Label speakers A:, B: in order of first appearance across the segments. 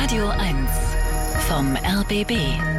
A: Radio 1 vom RBB.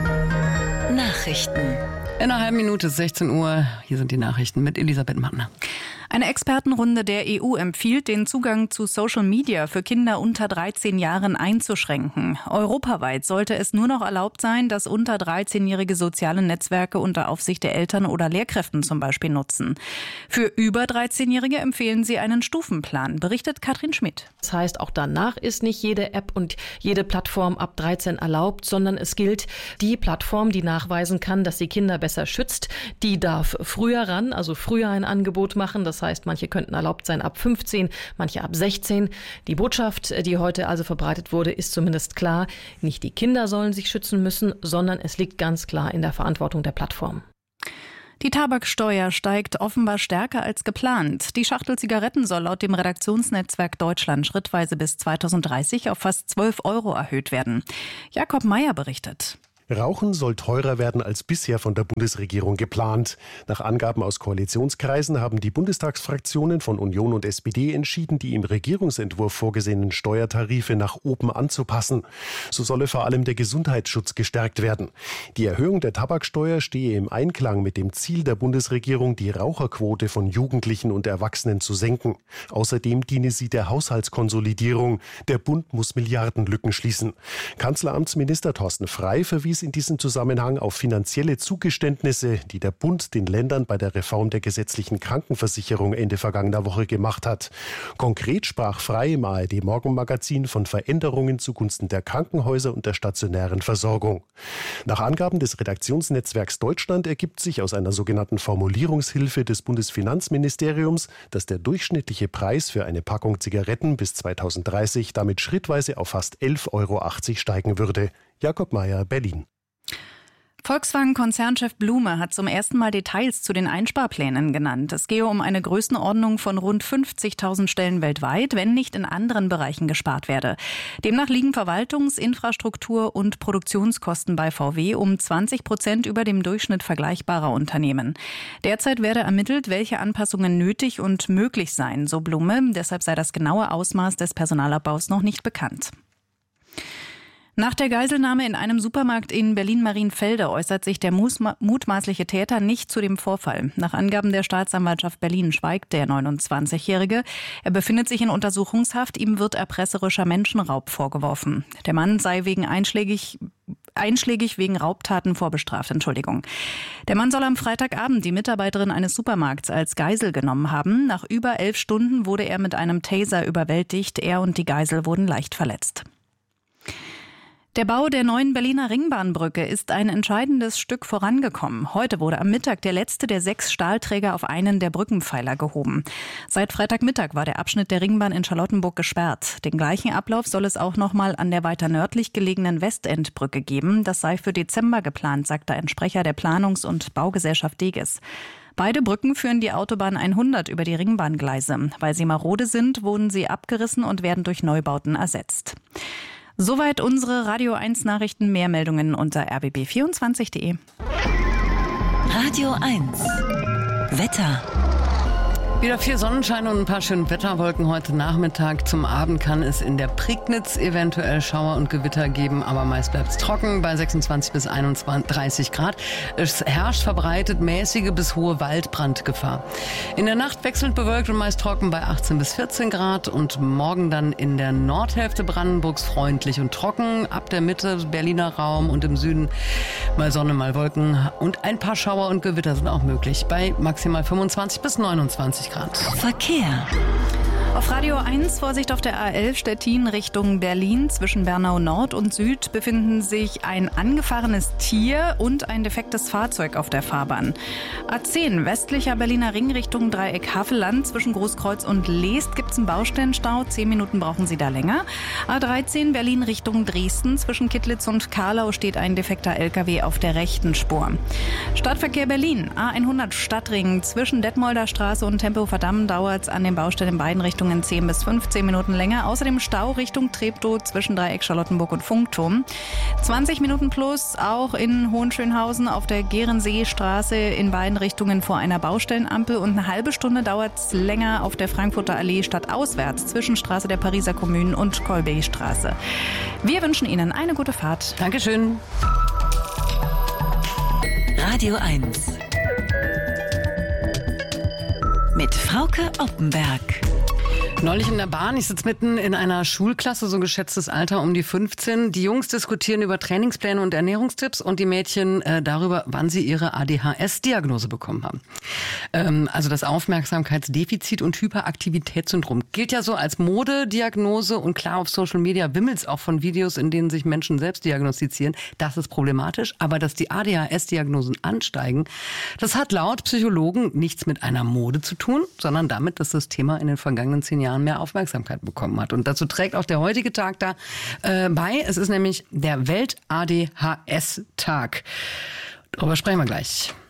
A: Nachrichten.
B: In einer halben Minute, 16 Uhr, hier sind die Nachrichten mit Elisabeth Mattner.
C: Eine Expertenrunde der EU empfiehlt, den Zugang zu Social Media für Kinder unter 13 Jahren einzuschränken. Europaweit sollte es nur noch erlaubt sein, dass unter 13-Jährige soziale Netzwerke unter Aufsicht der Eltern oder Lehrkräften zum Beispiel nutzen. Für über 13-Jährige empfehlen sie einen Stufenplan, berichtet Katrin Schmidt.
D: Das heißt, auch danach ist nicht jede App und jede Plattform ab 13 erlaubt, sondern es gilt, die Plattform, die nachweisen kann, dass sie Kinder besser schützt, die darf früher ran, also früher ein Angebot machen. Das heißt, manche könnten erlaubt sein ab 15, manche ab 16. Die Botschaft, die heute also verbreitet wurde, ist zumindest klar. Nicht die Kinder sollen sich schützen müssen, sondern es liegt ganz klar in der Verantwortung der Plattform.
C: Die Tabaksteuer steigt offenbar stärker als geplant. Die Schachtel Zigaretten soll laut dem Redaktionsnetzwerk Deutschland schrittweise bis 2030 auf fast 12 € erhöht werden. Jakob Meyer berichtet.
E: Rauchen soll teurer werden als bisher von der Bundesregierung geplant. Nach Angaben aus Koalitionskreisen haben die Bundestagsfraktionen von Union und SPD entschieden, die im Regierungsentwurf vorgesehenen Steuertarife nach oben anzupassen. So solle vor allem der Gesundheitsschutz gestärkt werden. Die Erhöhung der Tabaksteuer stehe im Einklang mit dem Ziel der Bundesregierung, die Raucherquote von Jugendlichen und Erwachsenen zu senken. Außerdem diene sie der Haushaltskonsolidierung. Der Bund muss Milliardenlücken schließen. Kanzleramtsminister Thorsten Frey verwies in diesem Zusammenhang auf finanzielle Zugeständnisse, die der Bund den Ländern bei der Reform der gesetzlichen Krankenversicherung Ende vergangener Woche gemacht hat. Konkret sprach Frey im ARD-Morgenmagazin von Veränderungen zugunsten der Krankenhäuser und der stationären Versorgung. Nach Angaben des Redaktionsnetzwerks Deutschland ergibt sich aus einer sogenannten Formulierungshilfe des Bundesfinanzministeriums, dass der durchschnittliche Preis für eine Packung Zigaretten bis 2030 damit schrittweise auf fast 11,80 € steigen würde. Jakob Meyer, Berlin.
C: Volkswagen-Konzernchef Blume hat zum ersten Mal Details zu den Einsparplänen genannt. Es gehe um eine Größenordnung von rund 50.000 Stellen weltweit, wenn nicht in anderen Bereichen gespart werde. Demnach liegen Verwaltungs-, Infrastruktur- und Produktionskosten bei VW um 20% über dem Durchschnitt vergleichbarer Unternehmen. Derzeit werde ermittelt, welche Anpassungen nötig und möglich seien, so Blume. Deshalb sei das genaue Ausmaß des Personalabbaus noch nicht bekannt. Nach der Geiselnahme in einem Supermarkt in Berlin-Marienfelde äußert sich der mutmaßliche Täter nicht zu dem Vorfall. Nach Angaben der Staatsanwaltschaft Berlin schweigt der 29-Jährige. Er befindet sich in Untersuchungshaft. Ihm wird erpresserischer Menschenraub vorgeworfen. Der Mann sei einschlägig wegen Raubtaten vorbestraft. Der Mann soll am Freitagabend die Mitarbeiterin eines Supermarkts als Geisel genommen haben. Nach über 11 Stunden wurde er mit einem Taser überwältigt. Er und die Geisel wurden leicht verletzt. Der Bau der neuen Berliner Ringbahnbrücke ist ein entscheidendes Stück vorangekommen. Heute wurde am Mittag der letzte der 6 Stahlträger auf einen der Brückenpfeiler gehoben. Seit Freitagmittag war der Abschnitt der Ringbahn in Charlottenburg gesperrt. Den gleichen Ablauf soll es auch noch mal an der weiter nördlich gelegenen Westendbrücke geben. Das sei für Dezember geplant, sagte ein Sprecher der Planungs- und Baugesellschaft Deges. Beide Brücken führen die Autobahn 100 über die Ringbahngleise. Weil sie marode sind, wurden sie abgerissen und werden durch Neubauten ersetzt. Soweit unsere Radio 1 Nachrichten. Mehr Meldungen unter rbb24.de.
A: Radio 1 Wetter.
B: Wieder viel Sonnenschein und ein paar schöne Wetterwolken heute Nachmittag. Zum Abend kann es in der Prignitz eventuell Schauer und Gewitter geben, aber meist bleibt es trocken bei 26 bis 31 Grad. Es herrscht verbreitet mäßige bis hohe Waldbrandgefahr. In der Nacht wechselnd bewölkt und meist trocken bei 18 bis 14 Grad und morgen dann in der Nordhälfte Brandenburgs freundlich und trocken. Ab der Mitte Berliner Raum und im Süden mal Sonne, mal Wolken und ein paar Schauer und Gewitter sind auch möglich bei maximal 25 bis 29 Grad.
A: Verkehr.
C: Auf Radio 1 Vorsicht auf der A11 Stettin Richtung Berlin. Zwischen Bernau Nord und Süd befinden sich ein angefahrenes Tier und ein defektes Fahrzeug auf der Fahrbahn. A10 westlicher Berliner Ring Richtung Dreieck Havelland. Zwischen Großkreuz und Leest gibt es einen Baustellenstau. 10 Minuten brauchen Sie da länger. A13 Berlin Richtung Dresden. Zwischen Kittlitz und Karlau steht ein defekter LKW auf der rechten Spur. Stadtverkehr Berlin. A100 Stadtring. Zwischen Detmolder Straße und Tempelhofer Damm dauert es an den Baustellen in beiden Richtungen Richtungen 10 bis 15 Minuten länger. Außerdem Stau Richtung Treptow zwischen Dreieck Charlottenburg und Funkturm. 20 Minuten plus auch in Hohenschönhausen auf der Gehrenseestraße in beiden Richtungen vor einer Baustellenampel. Und eine halbe Stunde dauert es länger auf der Frankfurter Allee stadtauswärts zwischen Straße der Pariser Kommunen und Kolbeystraße. Wir wünschen Ihnen eine gute Fahrt.
B: Dankeschön.
A: Radio 1 mit Frauke Oppenberg.
B: Neulich in der Bahn, ich sitze mitten in einer Schulklasse, so geschätztes Alter um die 15. Die Jungs diskutieren über Trainingspläne und Ernährungstipps und die Mädchen darüber, wann sie ihre ADHS-Diagnose bekommen haben. Also das Aufmerksamkeitsdefizit- und Hyperaktivitätssyndrom gilt ja so als Modediagnose und klar, auf Social Media wimmelt's auch von Videos, in denen sich Menschen selbst diagnostizieren. Das ist problematisch, aber dass die ADHS-Diagnosen ansteigen, das hat laut Psychologen nichts mit einer Mode zu tun, sondern damit, dass das Thema in den vergangenen 10 Jahren mehr Aufmerksamkeit bekommen hat. Und dazu trägt auch der heutige Tag da bei. Es ist nämlich der Welt-ADHS-Tag. Darüber sprechen wir gleich.